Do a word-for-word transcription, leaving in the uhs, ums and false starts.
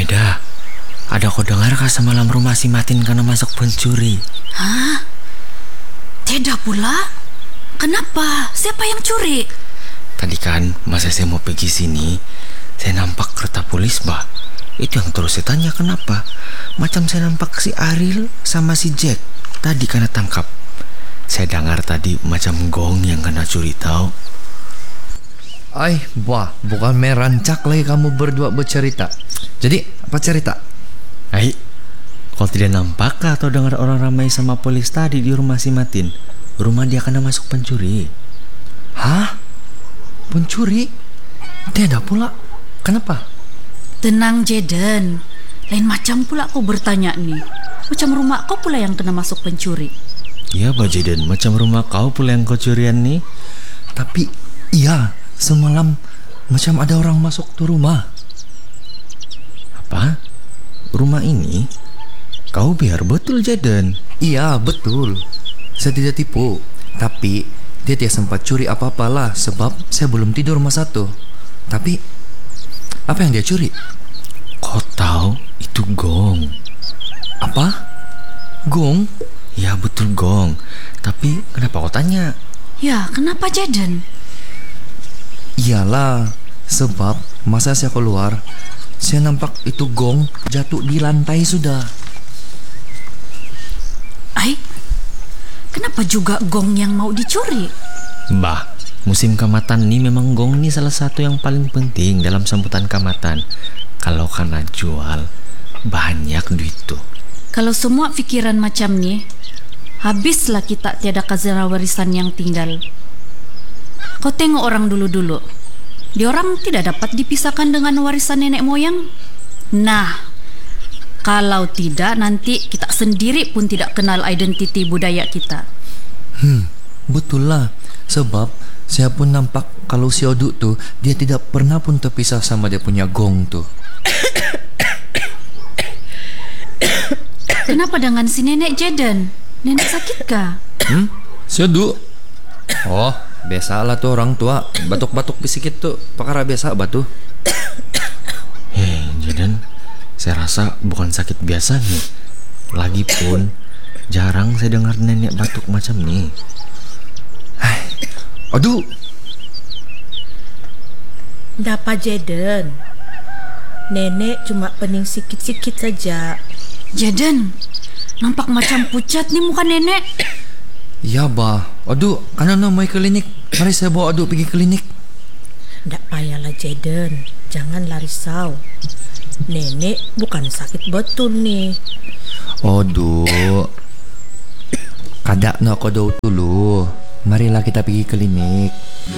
Jeda, ada kau dengar kah semalam rumah si Matin karena masuk pencuri? Hah? Jeda pula? Kenapa? Siapa yang curi? Tadi kan masa saya mau pergi sini, saya nampak kereta polis, bah. Itu yang terus saya tanya kenapa. Macam saya nampak si Ariel sama si Jack tadi kena tangkap. Saya dengar tadi macam gong yang kena curi tahu. Ay, wah, bukan merancak lagi kamu berdua bercerita. Jadi, apa cerita? Ay, kau tidak nampak kah atau dengar orang ramai sama polis tadi di rumah si Matin? Rumah dia kena masuk pencuri. Hah? Pencuri? Tidak pula. Kenapa? Tenang Jaden, lain macam pula kau bertanya nih. Macam rumah kau pula yang kena masuk pencuri. Iya Pak Jaden, macam rumah kau pula yang kau curian nih. Tapi, iya, semalam macam ada orang masuk tuh rumah. Apa? Rumah ini? Kau biar betul Jaden. Iya, betul. Saya tidak tipu. Tapi, dia tidak sempat curi apa-apalah sebab saya belum tidur masa itu. Tapi, apa yang dia curi? Kau tahu itu gong. Apa? Gong? Ya betul gong. Tapi kenapa kau tanya? Ya, kenapa Jaden? Iyalah, sebab masa saya keluar, saya nampak itu gong jatuh di lantai sudah. Ay, kenapa juga gong yang mau dicuri? Bah, musim kamatan ini memang gong ini salah satu yang paling penting dalam sambutan kamatan. Kalau kena jual, banyak duit tuh. Kalau semua pikiran macam nih, habislah kita tiada khazanah warisan yang tinggal. Kau tengok orang dulu-dulu, diorang tidak dapat dipisahkan dengan warisan nenek moyang. Nah, kalau tidak nanti kita sendiri pun tidak kenal identiti budaya kita. Hmm, betul lah. Sebab saya pun nampak kalau si Oduk tuh, dia tidak pernah pun terpisah sama dia punya gong tuh. Kenapa dengan si nenek Jaden? Nenek sakit kah? Hmm? Si Oduk? Oh, biasalah tuh orang tua. Batuk-batuk sedikit tuh perkara biasa batu. Hei Jaden, saya rasa bukan sakit biasa nih. Lagipun jarang saya dengar nenek batuk macam nih. Aduh. Dapat Jaden. Nenek cuma pening sikit-sikit saja. Jaden, nampak macam pucat nih muka nenek. Ya bah. Aduh, kan nak mai klinik. Mari saya bawa Aduh pergi klinik. Ndak payahlah Jaden. Janganlah risau. Nenek bukan sakit betul nih. Aduh. Kadak nak kau dulu. Marilah kita pergi klinik.